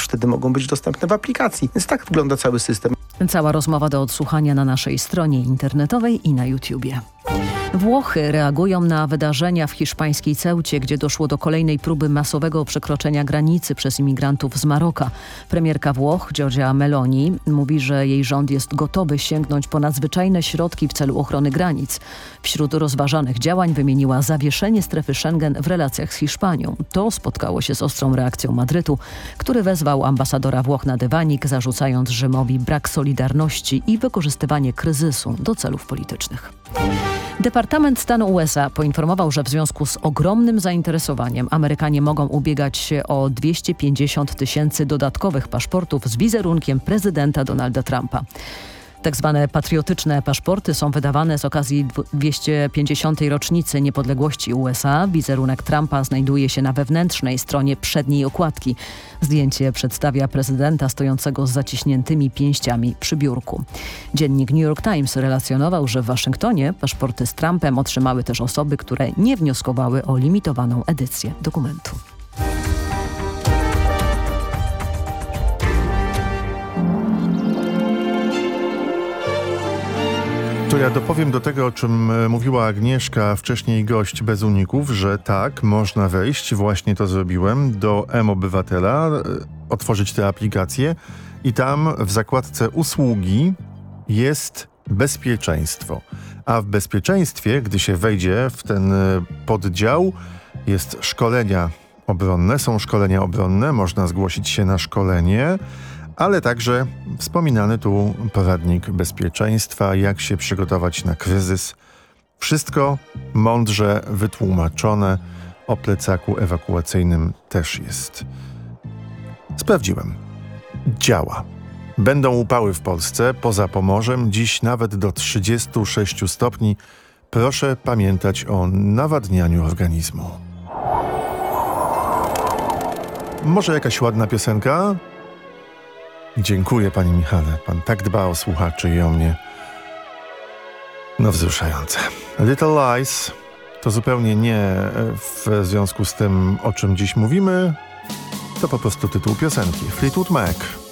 wtedy mogą być dostępne w aplikacji. Więc tak wygląda cały system. Cała rozmowa do odsłuchania na naszej stronie internetowej i na YouTubie. Włochy reagują na wydarzenia w hiszpańskiej Ceucie, gdzie doszło do kolejnej próby masowego przekroczenia granicy przez imigrantów z Maroka. Premierka Włoch, Giorgia Meloni, mówi, że jej rząd jest gotowy sięgnąć po nadzwyczajne środki w celu ochrony granic. Wśród rozważanych działań wymieniła zawieszenie strefy Schengen w relacjach z Hiszpanią. To spotkało się z ostrą reakcją Madrytu, który wezwał ambasadora Włoch na dywanik, zarzucając Rzymowi brak solidarności i wykorzystywanie kryzysu do celów politycznych. Departament Stanu USA poinformował, że w związku z ogromnym zainteresowaniem Amerykanie mogą ubiegać się o 250 000 dodatkowych paszportów z wizerunkiem prezydenta Donalda Trumpa. Tak zwane patriotyczne paszporty są wydawane z okazji 250. rocznicy niepodległości USA. Wizerunek Trumpa znajduje się na wewnętrznej stronie przedniej okładki. Zdjęcie przedstawia prezydenta stojącego z zaciśniętymi pięściami przy biurku. Dziennik New York Times relacjonował, że w Waszyngtonie paszporty z Trumpem otrzymały też osoby, które nie wnioskowały o limitowaną edycję dokumentu. To ja dopowiem do tego, o czym mówiła Agnieszka, wcześniej gość bez uników, że tak, można wejść, właśnie to zrobiłem, do mObywatela, otworzyć tę aplikację i tam w zakładce usługi jest bezpieczeństwo. A w bezpieczeństwie, gdy się wejdzie w ten poddział, jest szkolenia obronne, są szkolenia obronne, można zgłosić się na szkolenie, ale także wspominany tu poradnik bezpieczeństwa, jak się przygotować na kryzys. Wszystko mądrze wytłumaczone, o plecaku ewakuacyjnym też jest. Sprawdziłem. Działa. Będą upały w Polsce, poza Pomorzem, dziś nawet do 36 stopni. Proszę pamiętać o nawadnianiu organizmu. Może jakaś ładna piosenka? Dziękuję, panie Michale. Pan tak dba o słuchaczy i o mnie. No wzruszające. Little Lies to zupełnie nie w związku z tym, o czym dziś mówimy. To po prostu tytuł piosenki. Fleetwood Mac.